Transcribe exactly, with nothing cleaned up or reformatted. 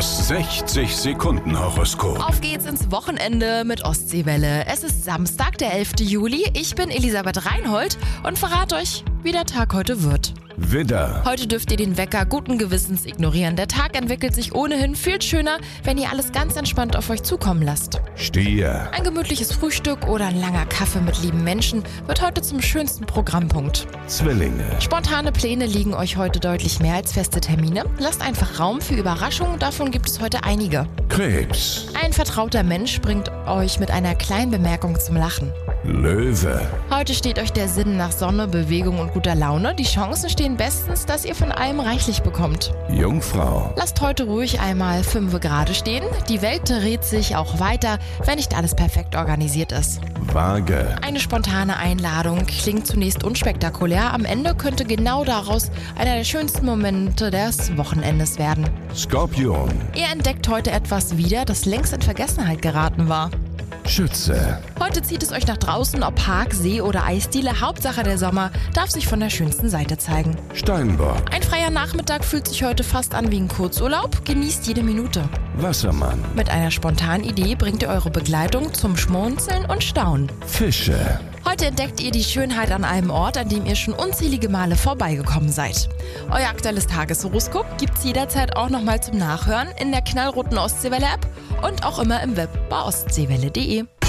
Das sechzig Sekunden Horoskop. Auf geht's ins Wochenende mit Ostseewelle. Es ist Samstag, der elfte Juli. Ich bin Elisabeth Reinhold und verrate euch, wie der Tag heute wird. Widder, Heute dürft ihr den Wecker guten Gewissens ignorieren. Der Tag entwickelt sich ohnehin viel schöner, wenn ihr alles ganz entspannt auf euch zukommen lasst. Stier, Ein gemütliches Frühstück oder ein langer Kaffee mit lieben Menschen wird heute zum schönsten Programmpunkt. Zwillinge, Spontane Pläne liegen euch heute deutlich mehr als feste Termine. Lasst einfach Raum für Überraschungen, davon gibt es heute einige. Krebs, Ein vertrauter Mensch bringt euch mit einer kleinen Bemerkung zum Lachen. Löwe, Heute steht euch der Sinn nach Sonne, Bewegung und guter Laune. Die Chancen stehen bestens, dass ihr von allem reichlich bekommt. Jungfrau, Lasst heute ruhig einmal fünf gerade stehen. Die Welt dreht sich auch weiter, wenn nicht alles perfekt organisiert ist. Waage, Eine spontane Einladung klingt zunächst unspektakulär. Am Ende könnte genau daraus einer der schönsten Momente des Wochenendes werden. Skorpion, Ihr entdeckt heute etwas wieder, das längst in Vergessenheit geraten war. Schütze, Heute zieht es euch nach draußen, ob Park, See oder Eisdiele. Hauptsache der Sommer darf sich von der schönsten Seite zeigen. Steinbock, Ein freier Nachmittag fühlt sich heute fast an wie ein Kurzurlaub. Genießt jede Minute. Wassermann, Mit einer spontanen Idee bringt ihr eure Begleitung zum Schmunzeln und Staunen. Fische, Heute entdeckt ihr die Schönheit an einem Ort, an dem ihr schon unzählige Male vorbeigekommen seid. Euer aktuelles Tageshoroskop gibt's jederzeit auch nochmal zum Nachhören in der knallroten Ostseewelle-App und auch immer im Web bei ostseewelle punkt de.